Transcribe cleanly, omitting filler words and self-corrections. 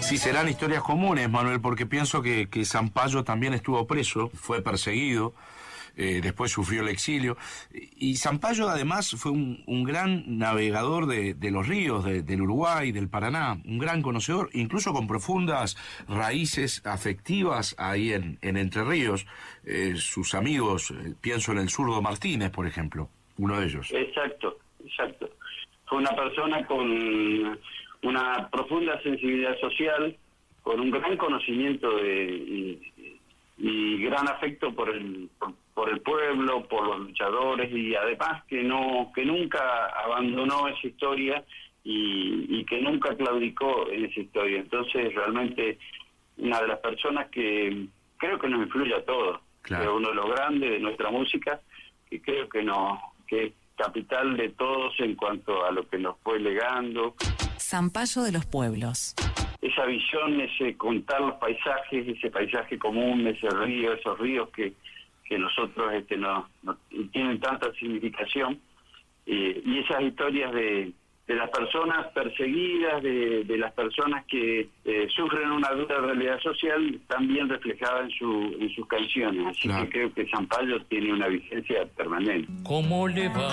Sí, serán historias comunes, Manuel, porque pienso que Sampaio también estuvo preso, fue perseguido, después sufrió el exilio. Y Sampaio además fue un gran navegador de los ríos, del Uruguay, del Paraná, un gran conocedor, incluso con profundas raíces afectivas ahí en Entre Ríos. Sus amigos, pienso en el zurdo Martínez, por ejemplo, uno de ellos. Exacto. Fue una persona con una profunda sensibilidad social, con un gran conocimiento y gran afecto por el pueblo, por los luchadores, y además que nunca abandonó esa historia y que nunca claudicó en esa historia. Entonces realmente una de las personas que creo que nos influye a todos, claro. Es uno de los grandes de nuestra música, que creo que es capital de todos en cuanto a lo que nos fue legando. Sampaio de los pueblos. Esa visión, ese contar los paisajes, ese paisaje común, ese río, esos ríos que nosotros no tienen tanta significación, y esas historias de las personas perseguidas, de las personas que sufren una dura realidad social, también reflejada en sus canciones. Así claro. Que creo que Sampaio tiene una vigencia permanente. ¿Cómo le va